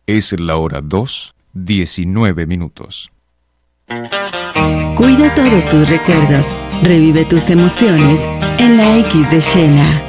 Es la hora 2:19. Cuida todos tus recuerdos, revive tus emociones en la X de Sheila.